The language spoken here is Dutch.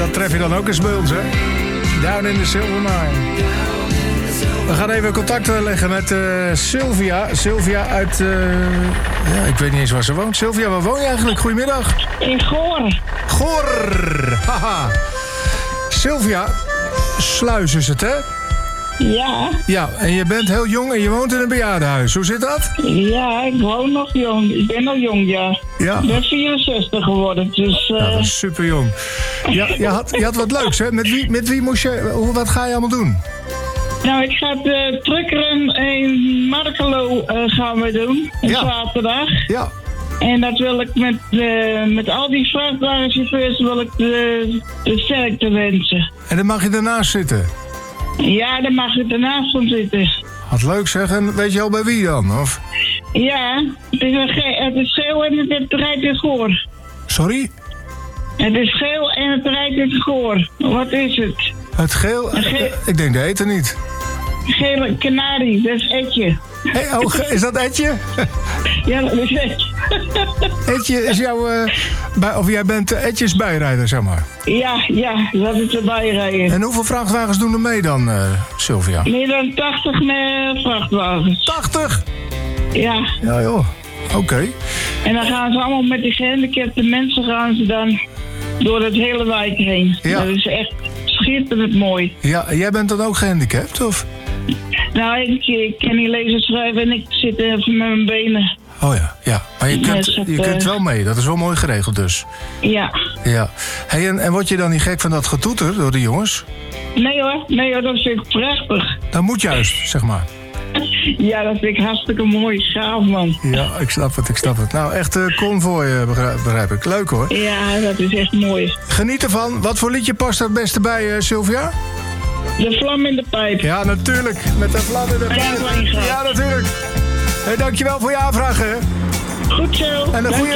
dat tref je dan ook eens bij ons, hè? Down in the Silver Mine. We gaan even contact leggen met Sylvia. Sylvia uit... ja, ik weet niet eens waar ze woont. Sylvia, waar woon je eigenlijk? Goedemiddag. In Goor. Goor! Haha. Sylvia, Sluis is het, hè? Ja. Ja, en je bent heel jong en je woont in een bejaardenhuis. Hoe zit dat? Ja, ik woon nog jong. Ik ben nog jong, ja. Ja. Ik ben 64 geworden, dus... Ja, dat is super jong. Ja, je had wat leuks, hè? Met wie moest je... Wat ga je allemaal doen? Nou, ik ga het truckeren in Markelo gaan we doen. Op zaterdag. Ja. En dat wil ik met al die vrachtwagenchauffeurs wil ik de sterkte wensen. En dan mag je ernaast zitten? Ja, dan mag ik ernaast van zitten. Wat leuk zeg. En weet je al bij wie dan? Of? Ja, het is geel en het rijdt in Goor. Sorry? Het is geel en het rijdt in Goor. Wat is het? Het geel? Ik denk de eten niet. Gele kanarie, dat is Etje. Hey, oh, is dat Etje? Ja, dat is Etje. Etje is jouw... of jij bent Etjes bijrijder, zeg maar. Ja, dat is erbij rijden. En hoeveel vrachtwagens doen er mee dan, Sylvia? Meer dan 80 vrachtwagens. 80? Ja. Ja, joh. Oké. En dan gaan ze allemaal met die gehandicapte mensen gaan ze dan door het hele wijk heen. Ja. Dat is echt schitterend mooi. Ja, jij bent dan ook gehandicapt, of? Nou, ik kan niet lezen schrijven en ik zit even met mijn benen. Oh ja. Maar je kunt wel mee. Dat is wel mooi geregeld dus. Ja. Ja. Hey, en word je dan niet gek van dat getoeter door de jongens? Nee hoor, dat vind ik prachtig. Dat moet juist, zeg maar. Ja, dat vind ik hartstikke mooi. Gaaf, man. Ja, ik snap het. Nou, echt konvooi, begrijp ik. Leuk hoor. Ja, dat is echt mooi. Geniet ervan. Wat voor liedje past er het beste bij, Sylvia? De vlam in de pijp. Ja, natuurlijk. Met de vlam in de pijp. Ja, natuurlijk. Hey, dankjewel voor je aanvraag, hè. Goed zo. En een goede